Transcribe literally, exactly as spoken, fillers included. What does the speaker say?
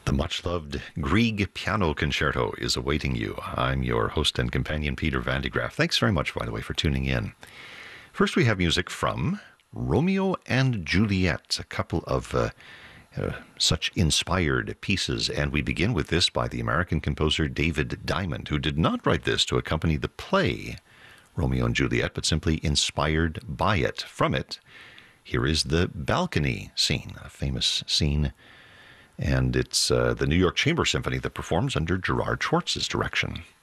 The much-loved Grieg Piano Concerto is awaiting you. I'm your host and companion, Peter Van de Graaff. Thanks very much, by the way, for tuning in. First, we have music from Romeo and Juliet, a couple of uh, uh, such inspired pieces. And we begin with this by the American composer David Diamond, who did not write this to accompany the play Romeo and Juliet, but simply inspired by it. From it, here is the balcony scene, a famous scene. And it's uh, the New York Chamber Symphony that performs under Gerard Schwartz's direction.